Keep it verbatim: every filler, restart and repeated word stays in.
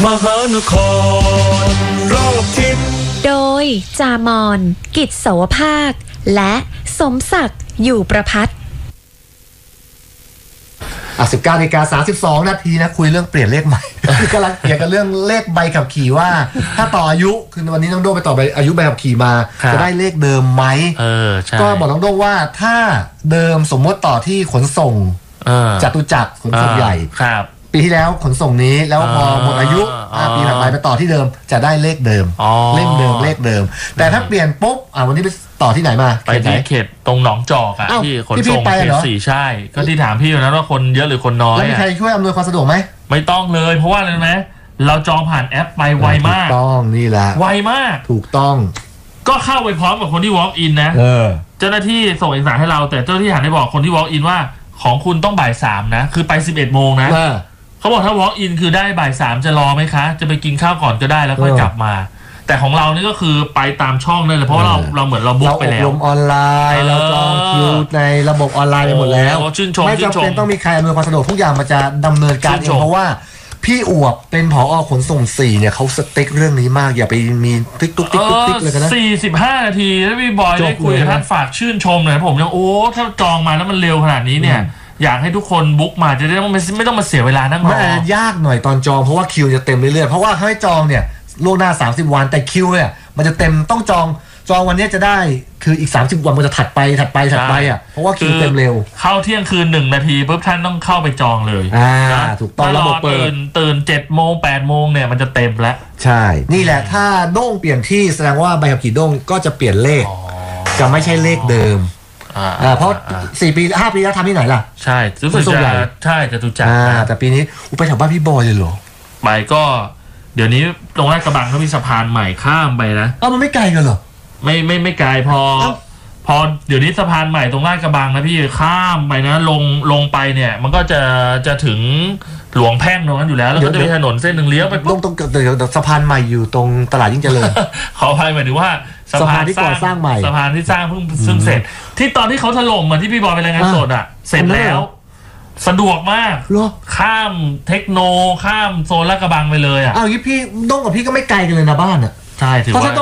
มหานครรอบทิศโดยจามอนกิจโสภาคและสมศักดิ์อยู่ประภัตอ่ะสิบเก้านาฬิกาสามสิบสองนาทีนะคุยเรื่องเปลี่ยนเลขใหม่ กำลังเกี่ยวกับเรื่องเลขใบขับขี่ว่า ถ้าต่ออายุคือวันนี้น้องโด้ไปต่อใบอายุใบขับขี่มาจะได้เลขเดิมไหมเออใช่ก็บอกน้องโด้ว่าถ้าเดิมสมมติต่อที่ขนส่งจตุจักรขนส่งใหญ่ครับปีที่แล้วขนส่งนี้แล้วพอหมดอายุปีถัดไปไปต่อที่เดิมจะได้เลขเดิมเลขเดิมเลขเดิมแต่ถ้าเปลี่ยนปุ๊บอ่ะวันนี้ไปต่อที่ไหนมาไปที่เขตตรงหนองจอกอ่ะที่ขนส่งเขตสี่ใช่ก็ที่ถามพี่นะว่าคนเยอะหรือคนน้อยแล้วมีใครช่วยอำนวยความสะดวกไหมไม่ต้องเลยเพราะว่าอะไรไหมเราจองผ่านแอปไปไวมากถูกต้องนี่แหละไวมากถูกต้องก็เข้าไปพร้อมกับคนที่ walk in นะเจ้าหน้าที่ส่งเอกสารให้เราแต่เจ้าหน้าที่หันไปบอกคนที่ walk in ว่าของคุณต้องบ่ายสามนะคือไปสิบเอ็ดโมงนะเขาบอกถ้า walk in คือได้บ่ายสามจะรอไหมคะจะไปกินข้าวก่อนก็ได้แล้วค่อยกลับมาแต่ของเรานี่ก็คือไปตามช่องเลยเพราะเราเราเหมือนเราบุ๊กไปแล้วเราอบรมออนไลน์เราจองคิวในระบบออนไลน์ไปหมดแล้วไม่จำเป็นต้องมีใครอำนวยความสะดวกทุกอย่างมันจะดำเนินการเองเพราะว่าพี่อวบเป็นผอ.ขนส่งสี่เนี่ยเขาสติ๊กเรื่องนี้มากอย่าไปมีติ๊กตุ๊กติ๊กตุ๊กติ๊กเลยกันนะสี่สิบห้านาทีแล้วพี่บอยได้คุยกับท่านฝากชื่นชมเลยผมยังโอ้ถ้าจองมาแล้วมันเร็วขนาดนี้เนี่ยอยากให้ทุกคนบุ๊กมาจะได้ไม่ไม่ต้องมาเสียเวลานั่งรอมันยากหน่อยตอนจองเพราะว่าคิวจะเต็มเรื่อยๆเพราะว่าให้จองเนี่ยล่วงหน้าสามสิบวันแต่คิวเนี่ยมันจะเต็มต้องจองจองวันนี้จะได้คืออีกสามสิบวันมันจะถัดไปถัดไปถัดไปอ่ะเพราะว่าคิวเต็มเร็วเข้าเที่ยงคืนหนึ่งนาทีปุ๊บท่านต้องเข้าไปจองเลยอ่าถูกต้องระบบเปิดตื่นเจ็ดโมงแปดโมงเนี่ยมันจะเต็มแล้วใช่นี่แหละถ้าโด้งเปลี่ยนที่แสดงว่าใบขับขี่โด้งก็จะเปลี่ยนเลขจะไม่ใช่เลขเดิมอ่าเพราะสี่ปีห้าปีแล้วทำที่ไหนล่ะใช่รู้สึกจะใช่จะตุจักรแต่ปีนี้อุไปแถวบ้านพี่บอยเลยเหรอไปก็เดี๋ยวนี้ตรงลาดกระบังเขามีสะพานใหม่ข้ามไปนะอ้าวมันไม่ไกลกันเหรอไม่ไม่ไม่ไกลพอพอเดี๋ยวนี้สะพานใหม่ตรงลาดกระบังนะพี่ข้ามไปนะลงลงไปเนี่ยมันก็จะจะถึงหลวงแพ่งตรงนั้นอยู่แล้วแล้วก็จะมีถนนเส้นหนึ่งเลี้ยวไปตรงตรงสะพานใหม่อยู่ตรงตลาดยิ่งเจริญขออภัยหมายถึงว่าสะพานที่ก่อสร้างใหม่สะพานที่สร้างเพิ่งเพิ่งเสร็จที่ตอนที่เขาถล่มมาที่พี่บอยไปรายงานสดอ่ะเสร็จแล้วสะดวกมากข้ามเทคโนข้ามโซนลาดกระบังไปเลยอ่ะอ้าวยี่พี่โด้งกับพี่ก็ไม่ไกลกันเลยนะบ้านอ่ะใช่ถือว่า